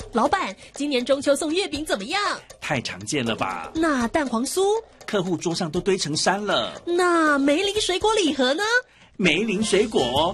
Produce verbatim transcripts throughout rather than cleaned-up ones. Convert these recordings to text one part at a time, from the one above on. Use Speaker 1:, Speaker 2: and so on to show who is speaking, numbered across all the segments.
Speaker 1: 老板，今年中秋送月饼怎么样？
Speaker 2: 太常见了吧？
Speaker 1: 那蛋黄酥？
Speaker 2: 客户桌上都堆成山了。
Speaker 1: 那梅林水果礼盒呢？
Speaker 2: 梅林水果。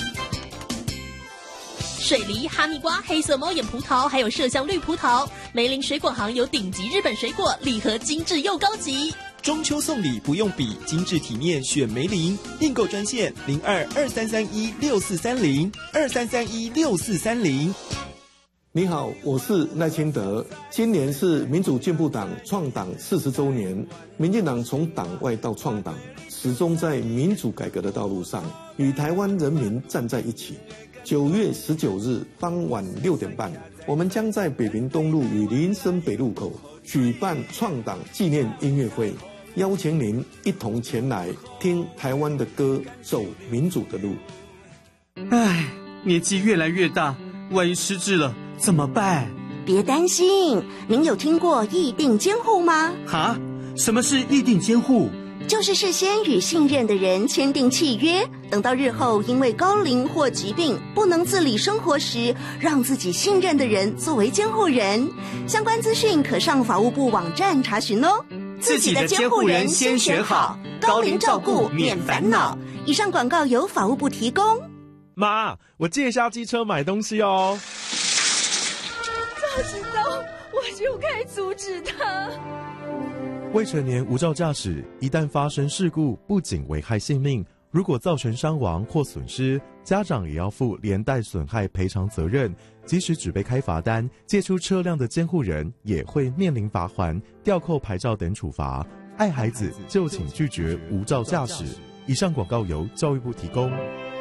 Speaker 1: 水梨、哈密瓜、黑色猫眼葡萄，还有麝香绿葡萄。梅林水果行有顶级日本水果，礼盒精致又高级。
Speaker 3: 中秋送礼不用比，精致体面选梅林。订购专线零二二三三一六四三零二三三一六四三零。
Speaker 4: 你好，我是赖清德。今年是民主进步党创党四十周年，民进党从党外到创党，始终在民主改革的道路上与台湾人民站在一起。九月十九日傍晚六点半，我们将在北平东路与林森北路口举办创党纪念音乐会，邀请您一同前来听台湾的歌，走民主的路。
Speaker 5: 唉，年纪越来越大，万一失智了怎么办？
Speaker 6: 别担心，您有听过议定监护吗？
Speaker 5: 哈？什么是议定监护？
Speaker 6: 就是事先与信任的人签订契约，等到日后因为高龄或疾病不能自理生活时，让自己信任的人作为监护人。相关资讯可上法务部网站查询哦。
Speaker 5: 自己的监护人先选好，高龄照顾免烦恼。
Speaker 6: 以上广告由法务部提供。
Speaker 7: 妈，我借一下机车买东西哦。
Speaker 8: 早知道我就该阻止他。
Speaker 7: 未成年无照驾驶，一旦发生事故，不仅危害性命，如果造成伤亡或损失，家长也要负连带损害赔偿责任。即使只被开罚单，借出车辆的监护人也会面临罚锾、吊扣牌照等处罚。爱孩子就请拒绝无照驾驶。以上广告由教育部提供。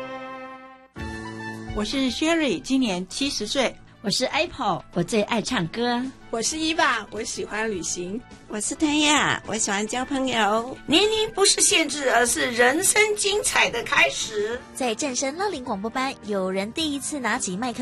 Speaker 9: 我是 Sherry， 今年七十岁。
Speaker 10: 我是 Apple， 我最爱唱歌。
Speaker 11: 我是伊娃，我喜欢旅行。
Speaker 12: 我是谭雅，我喜欢交朋友。
Speaker 13: 年龄不是限制，而是人生精彩的开始。
Speaker 14: 在正声乐龄广播班，有人第一次拿起麦克